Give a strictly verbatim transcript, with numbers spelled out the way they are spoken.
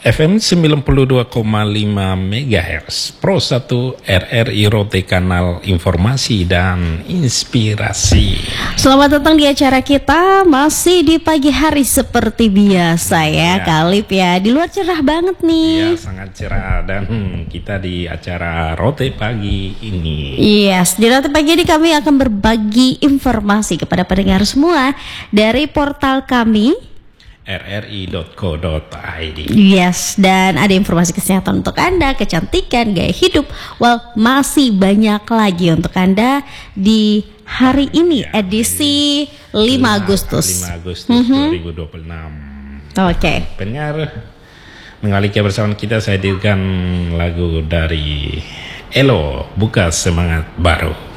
F M sembilan puluh dua koma lima megahertz, Pro satu R R I Rote, kanal informasi dan inspirasi. Selamat datang di acara kita, masih di pagi hari seperti biasa ya, ya. Kalip ya, di luar cerah banget nih. Iya, sangat cerah, dan hmm, kita di acara Rote pagi ini. Yes, di Rote pagi ini kami akan berbagi informasi kepada pendengar semua dari portal kami r r i dot co dot i d. Yes, dan ada informasi kesehatan untuk Anda, kecantikan, gaya hidup. Well, masih banyak lagi untuk Anda di hari ini, ya, edisi lima Agustus lima Agustus mm-hmm. dua ribu dua puluh enam. Oke. Okay. Pendengar, mengalihkan bersama kita, saya hadirkan lagu dari Elo, Buka Semangat Baru.